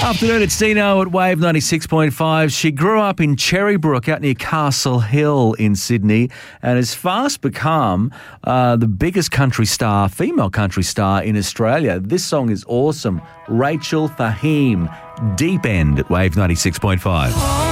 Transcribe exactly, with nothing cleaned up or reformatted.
Afternoon, it's Dino at Wave ninety-six point five. She grew up in Cherrybrook out near Castle Hill in Sydney and has fast become uh, the biggest country star, female country star in Australia. This song is awesome. Rachel Fahim, Deep End at Wave ninety-six point five.